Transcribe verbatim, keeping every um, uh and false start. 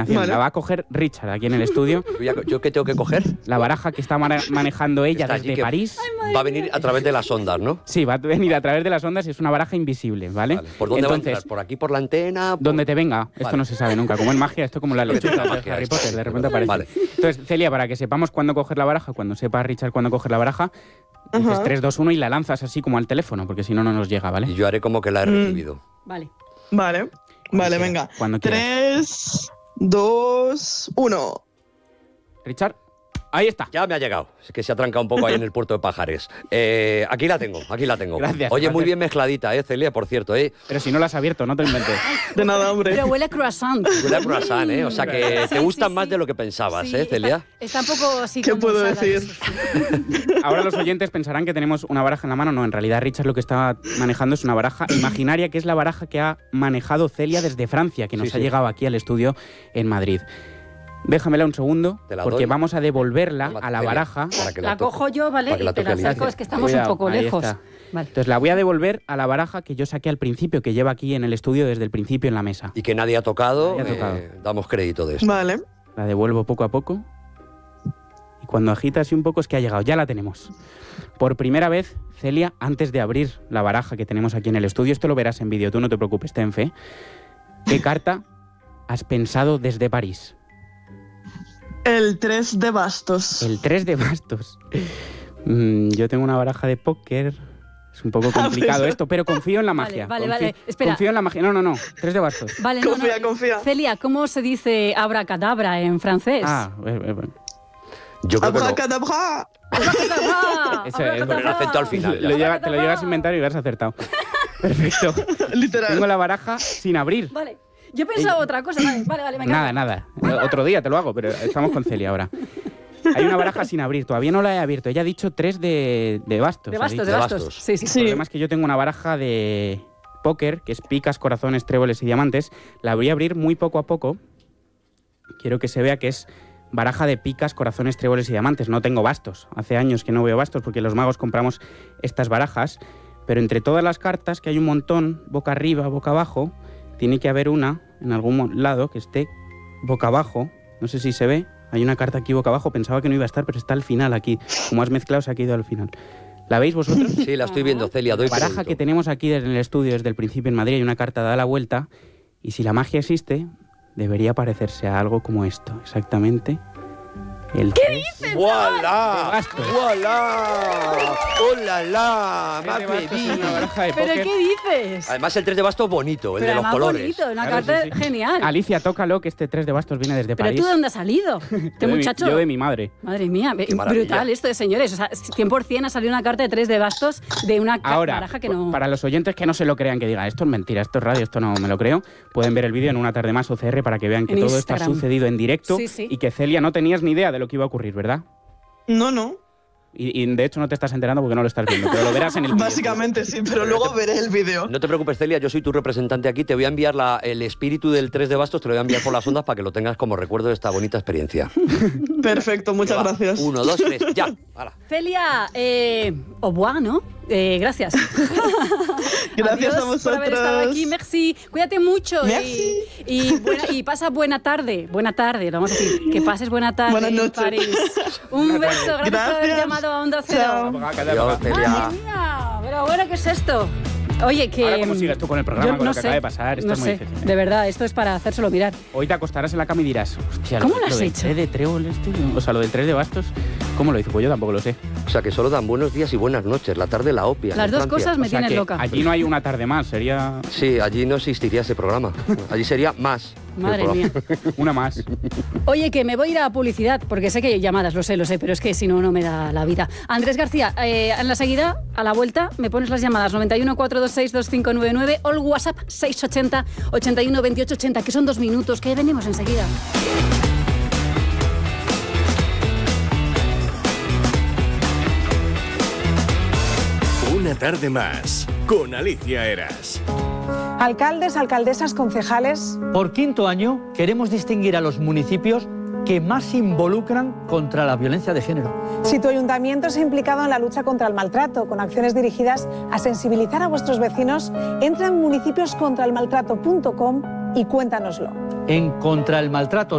atención, vale. La va a coger Richard aquí en el estudio. ¿Yo qué tengo que coger? La baraja que está manejando ella está desde París. Ay, va a venir a través de las ondas, ¿no? Sí, va a venir a través de las ondas y es una baraja invisible, ¿vale? vale. ¿Por dónde Entonces, va a entrar? ¿Por aquí, por la antena? Por... Donde te venga. Esto vale. no se sabe nunca. Como en magia, esto como la lechuza de Harry Potter, de repente aparece. Vale. Entonces, Celia, para que sepamos cuándo coger la baraja, cuando sepa Richard cuándo coger la baraja, uh-huh. dices tres, dos, uno y la lanzas así como al teléfono, porque si no, no nos llega, ¿vale? Y yo haré como que la he mm. recibido. Vale. Vale. Cuando vale, quiera, venga. Cuando tres, dos, uno. Richard. Ahí está. Ya me ha llegado. Es que se ha trancado un poco ahí en el puerto de Pajares. Eh, aquí la tengo, aquí la tengo. Gracias. Oye, gracias. muy bien mezcladita, ¿eh, Celia? Por cierto, ¿eh? Pero si no la has abierto, no te inventes. De nada, hombre. Pero huele a croissant. Huele a croissant, ¿eh? O sea que sí, te gustan sí, más sí. de lo que pensabas, sí, ¿eh, Celia? Está, está un poco así. ¿Qué como puedo usada, decir? eso, sí. Ahora los oyentes pensarán que tenemos una baraja en la mano. No, en realidad Richard lo que está manejando es una baraja imaginaria, que es la baraja que ha manejado Celia desde Francia, que nos sí, ha sí. llegado aquí al estudio en Madrid. Déjamela un segundo, porque doy. vamos a devolverla a la baraja. La, la cojo yo, ¿vale? Para que la y te la toque saco, es que estamos Cuidado, un poco ahí lejos. está. Vale. Entonces la voy a devolver a la baraja que yo saqué al principio, que lleva aquí en el estudio desde el principio en la mesa. Y que nadie ha tocado, Nadie ha tocado. Eh, damos crédito de esto. Vale. La devuelvo poco a poco. Y cuando agita así un poco es que ha llegado. Ya la tenemos. Por primera vez, Celia, antes de abrir la baraja que tenemos aquí en el estudio, esto lo verás en vídeo, tú no te preocupes, ten fe. ¿Qué carta has pensado desde París? El tres de bastos. El tres de bastos. Mm, yo tengo una baraja de póker. Es un poco complicado esto, pero confío en la magia. Vale, vale, Confí- vale. Espera. Confío en la magia. No, no, no. Tres de bastos. Vale, no, Confía, no. confía. Celia, ¿cómo se dice abracadabra en francés? Ah, eh, eh, Yo creo que no. Abracadabra. Abracadabra. Ese- abracadabra. Con el acento al final. lo ya. llega- te lo llegas a inventar y hubieras acertado. Perfecto. Literal. Tengo la baraja sin abrir. Vale. Yo he pensado otra cosa. Vale, vale, vale. venga. Nada, nada. Otro día te lo hago, pero estamos con Celia ahora. Hay una baraja sin abrir, todavía no la he abierto. Ella ha dicho tres de, de bastos. De ha bastos, dicho. de De bastos. bastos. Sí, sí. El Sí. problema es que yo tengo una baraja de póker, que es picas, corazones, tréboles y diamantes. La voy a abrir muy poco a poco. Quiero que se vea que es baraja de picas, corazones, tréboles y diamantes. No tengo bastos. Hace años que no veo bastos porque los magos compramos estas barajas. Pero entre todas las cartas, que hay un montón, boca arriba, boca abajo, tiene que haber una en algún mo- lado que esté boca abajo. No sé si se ve. Hay una carta aquí boca abajo. Pensaba que no iba a estar, pero está al final aquí. Como has mezclado, se ha quedado al final. ¿La veis vosotros? Sí, la estoy viendo, Celia. Doy La baraja crédito. que tenemos aquí desde el estudio, desde el principio en Madrid, hay una carta da la vuelta. Y si la magia existe, debería parecerse a algo como esto. Exactamente. El ¿Qué tres dices? de ¡Voilà! bastos. ¡Voilà! ¡Oh, la, la! Tres de ¡Más bastos en una baraja de ¿Pero póker. qué dices? Además, el tres de bastos bonito, el Pero de los además colores. bonito, una Claro, carta sí, sí. genial. Alicia, tócalo, que este tres de bastos viene desde ¿Pero París. tú de dónde has salido? Yo Este de mi- muchacho. Yo de mi madre. Madre mía, Qué maravilla. brutal esto de señores. O sea, cien por ciento ha salido una carta de tres de bastos de una ca- Ahora, baraja que no... para los oyentes que no se lo crean, que digan, esto es mentira, esto es radio, esto no me lo creo, pueden ver el vídeo en Una Tarde Más O C R para que vean que En todo esto ha Instagram. sucedido en directo Sí, sí. y que Celia no tenías ni idea de lo que iba a ocurrir, ¿verdad? No, no. Y, y de hecho no te estás enterando porque no lo estás viendo, pero lo verás en el vídeo. Básicamente sí, pero luego veré el vídeo. No te preocupes, Celia, yo soy tu representante aquí. Te voy a enviar la- el espíritu del tres de bastos, te lo voy a enviar por las ondas para que lo tengas como recuerdo de esta bonita experiencia. Perfecto, muchas Va, gracias. Uno, dos, tres, ya. Hala. Celia, eh, au revoir, ¿no? Eh, gracias. Gracias Adiós a por haber estado vosotros. aquí, merci. Cuídate mucho Merci. y, y, buena- y pasa buena tarde. Buena tarde, lo vamos a decir. Que pases buena tarde Buenas en noches. París. Un beso, gracias, por haber Gracias. llamado a Onda Cero. Chao. Adiós, Celia. Madre mía, pero bueno, ¿qué es esto? Oye, que... Ahora, ¿cómo sigues tú con el programa, yo con no lo que sé, acaba de pasar? Esto no es muy sé, difícil, ¿eh? de verdad, esto es para hacérselo mirar. Hoy te acostarás en la cama y dirás, hostia, ¿Cómo lo, lo has del hecho? tres de tréboles, tío. O sea, lo del tres de bastos, ¿cómo lo hizo? Pues yo tampoco lo sé. O sea, que solo dan buenos días y buenas noches. La tarde la opia. Las en dos Francia. cosas me O sea, tienes que loca. allí no hay una tarde más, sería Sí, allí no existiría ese programa. Allí sería más. que el Madre programa. mía. una más. Oye, que me voy a ir a publicidad, porque sé que hay llamadas, lo sé, lo sé, pero es que si no, no me da la vida. Andrés García, eh, en la seguida, a la vuelta, me pones las llamadas noventa y uno, cuatrocientos veintiséis, veinticinco noventa y nueve o el WhatsApp seiscientos ochenta, ochenta y uno, veintiocho ochenta, que son dos minutos, que venimos enseguida. Una tarde más, con Alicia Eras. Alcaldes, alcaldesas, concejales. Por quinto año queremos distinguir a los municipios que más se involucran contra la violencia de género. Si tu ayuntamiento se ha implicado en la lucha contra el maltrato, con acciones dirigidas a sensibilizar a vuestros vecinos, entra en municipios contra el maltrato punto com y cuéntanoslo. En Contra el Maltrato